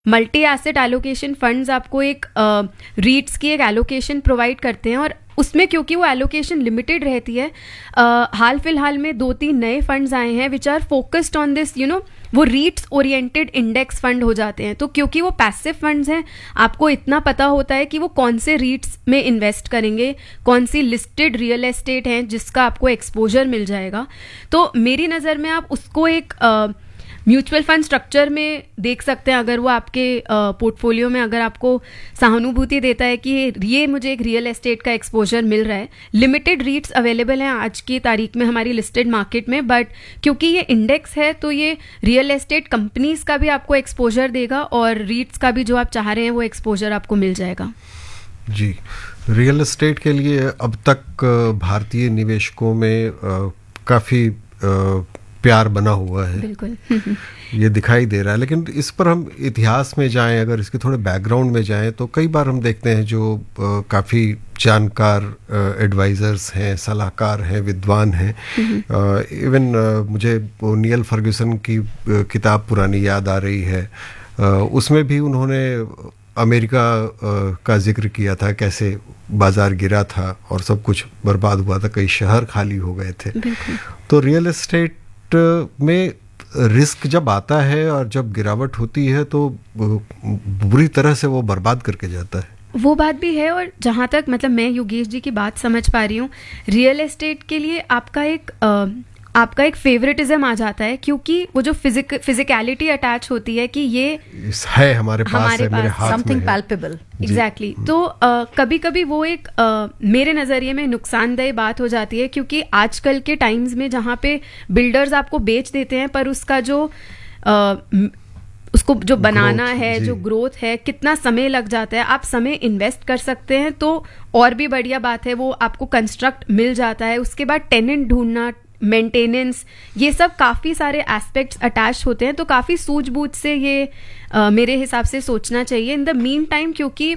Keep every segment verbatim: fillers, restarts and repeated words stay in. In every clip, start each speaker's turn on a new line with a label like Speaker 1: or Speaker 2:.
Speaker 1: Multi asset allocation funds आपको एक रीट्स की एक एलोकेशन प्रोवाइड करते हैं, और उसमें क्योंकि वो एलोकेशन लिमिटेड रहती है, uh, हाल फिलहाल में दो तीन नए फंड्स आए हैं which are focused on this, you know, वो रीट्स ओरिएंटेड इंडेक्स फंड हो जाते हैं। तो क्योंकि वो पैसिव फंड्स हैं, आपको इतना पता होता है कि वो कौन से रीट्स में इन्वेस्ट करेंगे, कौन सी लिस्टेड रियल एस्टेट हैं जिसका आपको एक्सपोजर मिल जाएगा। तो मेरी नज़र में आप उसको एक uh, म्यूचुअल फंड स्ट्रक्चर में देख सकते हैं। अगर वो आपके पोर्टफोलियो में अगर आपको सहानुभूति देता है कि ये मुझे एक रियल एस्टेट का एक्सपोजर मिल रहा है। लिमिटेड रीट्स अवेलेबल हैं आज की तारीख में हमारी लिस्टेड मार्केट में, बट क्योंकि ये इंडेक्स है तो ये रियल एस्टेट कंपनीज का भी आपको एक्सपोजर देगा और रीट्स का भी जो आप चाह रहे हैं वो एक्सपोजर आपको मिल जाएगा।
Speaker 2: जी, रियल एस्टेट के लिए अब तक भारतीय निवेशकों में काफ़ी प्यार बना हुआ है,
Speaker 1: बिल्कुल
Speaker 2: ये दिखाई दे रहा है। लेकिन इस पर हम इतिहास में जाएं, अगर इसके थोड़े बैकग्राउंड में जाएं, तो कई बार हम देखते हैं जो काफ़ी जानकार एडवाइज़र्स हैं, सलाहकार हैं, विद्वान हैं। इवन मुझे नील फर्ग्यूसन की किताब पुरानी याद आ रही है, उसमें भी उन्होंने अमेरिका का जिक्र किया था, कैसे बाजार गिरा था और सब कुछ बर्बाद हुआ था, कई शहर खाली हो गए थे। तो रियल एस्टेट में रिस्क जब आता है और जब गिरावट होती है तो बुरी तरह से वो बर्बाद करके जाता है।
Speaker 1: वो बात भी है, और जहाँ तक मतलब मैं योगेश जी की बात समझ पा रही हूँ, रियल एस्टेट के लिए आपका एक आ, आपका एक फेवरेटिज्म आ जाता है, क्योंकि वो जो फिजिक फिजिकलिटी अटैच होती है कि ये
Speaker 2: है हमारे पास, हमारे है, पास मेरे हाथ
Speaker 1: समथिंग पैल्पेबल। एग्जैक्टली। तो uh, कभी कभी वो एक uh, मेरे नज़रिए में नुकसानदेह बात हो जाती है, क्योंकि आजकल के टाइम्स में जहाँ पे बिल्डर्स आपको बेच देते हैं पर उसका जो uh, उसको जो बनाना है, जो ग्रोथ है, कितना समय लग जाता है। आप समय इन्वेस्ट कर सकते हैं तो और भी बढ़िया बात है, वो आपको कंस्ट्रक्ट मिल जाता है। उसके बाद टेनेंट ढूंढना, मेंटेनेंस, ये सब काफ़ी सारे एस्पेक्ट्स अटैच होते हैं। तो काफ़ी सूझबूझ से ये uh, मेरे हिसाब से सोचना चाहिए। इन द मीन टाइम, क्योंकि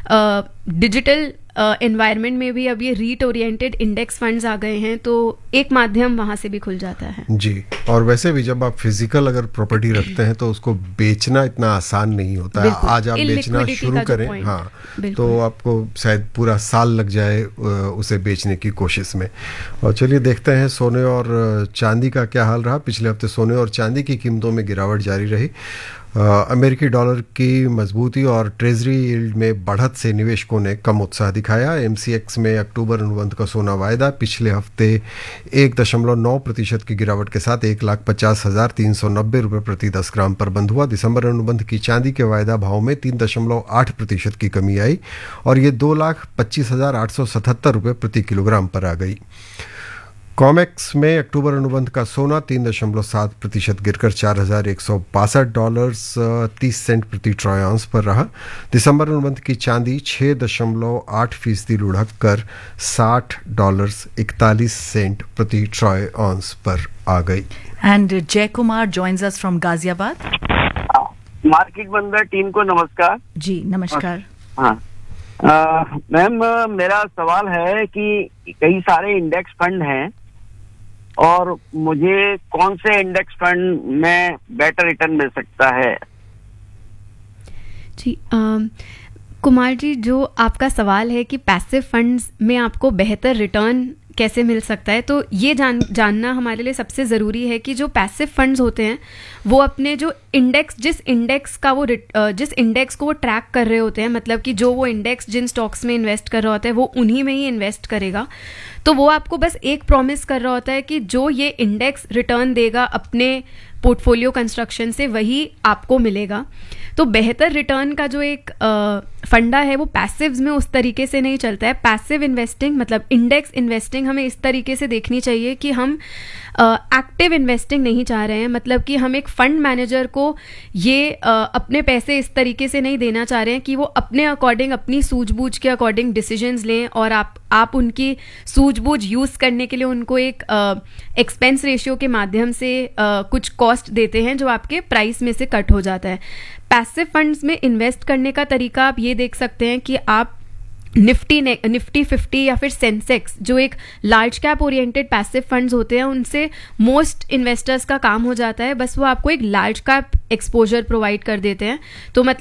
Speaker 1: डिजिटल एनवायरनमेंट में भी अब ये रीट ओरिएंटेड इंडेक्स फंड्स आ गए हैं, तो एक माध्यम वहाँ से भी खुल जाता है।
Speaker 2: जी, और वैसे भी जब आप फिजिकल अगर प्रॉपर्टी रखते हैं तो उसको बेचना इतना आसान नहीं होता है। आज आप बेचना शुरू करें, हाँ, तो आपको शायद पूरा साल लग जाए उसे बेचने की कोशिश में। और चलिए देखते हैं सोने और चांदी का क्या हाल रहा। पिछले हफ्ते सोने और चांदी की कीमतों में गिरावट जारी रही। अमेरिकी डॉलर की मजबूती और ट्रेजरी यील्ड में बढ़त से निवेशकों ने कम उत्साह दिखाया। एमसीएक्स में अक्टूबर अनुबंध का सोना वायदा पिछले हफ्ते एक दशमलव नौ प्रतिशत की गिरावट के साथ एक लाख पचास हजार तीन सौ नब्बे रुपये प्रति दस ग्राम पर बंद हुआ। दिसंबर अनुबंध की चांदी के वायदा भाव में तीन दशमलव आठ प्रतिशत की कमी आई और ये दो लाख पच्चीस हजार आठ सौ सतहत्तर रुपये प्रति किलोग्राम पर आ गई। कॉमेक्स में अक्टूबर अनुबंध का सोना तीन दशमलव सात प्रतिशत गिरकर चार हजार एक सौ बासठ डॉलर तीस सेंट प्रति ट्रॉय ऑन्स पर रहा। दिसंबर अनुबंध की चांदी छः दशमलव आठ फीसदी लुढ़क कर साठ डॉलर इकतालीस सेंट प्रति ट्रॉय ऑन्स पर आ गई।
Speaker 3: एंड जय Kumar joins us from Ghaziabad.
Speaker 4: Market बंदर टीम को नमस्कार।
Speaker 3: जी नमस्कार।
Speaker 4: हाँ मैम, मेरा सवाल है कि कई सारे इंडेक्स फंड हैं और मुझे कौन से इंडेक्स फंड में बेटर रिटर्न मिल सकता है?
Speaker 1: जी आ, कुमार जी, जो आपका सवाल है कि पैसिव फंड्स में आपको बेहतर रिटर्न कैसे मिल सकता है, तो ये जान जानना हमारे लिए सबसे ज़रूरी है कि जो पैसिव फंड्स होते हैं वो अपने जो इंडेक्स जिस इंडेक्स का वो जिस इंडेक्स को वो ट्रैक कर रहे होते हैं, मतलब कि जो वो इंडेक्स जिन स्टॉक्स में इन्वेस्ट कर रहा होता है वो उन्हीं में ही इन्वेस्ट करेगा। तो वो आपको बस एक प्रॉमिस कर रहा होता है कि जो ये इंडेक्स रिटर्न देगा अपने पोर्टफोलियो कंस्ट्रक्शन से वही आपको मिलेगा। तो बेहतर रिटर्न का जो एक फंडा है वो पैसिव्स में उस तरीके से नहीं चलता है। पैसिव इन्वेस्टिंग मतलब इंडेक्स इन्वेस्टिंग हमें इस तरीके से देखनी चाहिए कि हम एक्टिव uh, इन्वेस्टिंग नहीं चाह रहे हैं, मतलब कि हम एक फंड मैनेजर को ये uh, अपने पैसे इस तरीके से नहीं देना चाह रहे हैं कि वो अपने अकॉर्डिंग, अपनी सूझबूझ के अकॉर्डिंग डिसीजंस लें और आप आप उनकी सूझबूझ यूज़ करने के लिए उनको एक एक्सपेंस uh, रेशियो के माध्यम से uh, कुछ कॉस्ट देते हैं जो आपके प्राइस में से कट हो जाता है। पैसिव फंड्स में इन्वेस्ट करने का तरीका आप ये देख सकते हैं कि आप निफ्टी निफ्टी फिफ्टी या फिर सेंसेक्स, जो एक large cap oriented passive funds होते हैं, उनसे मोस्ट इन्वेस्टर्स का काम हो जाता है बस वो आपको एक लार्ज कैप एक्सपोजर प्रोवाइड कर देते हैं। तो मतलब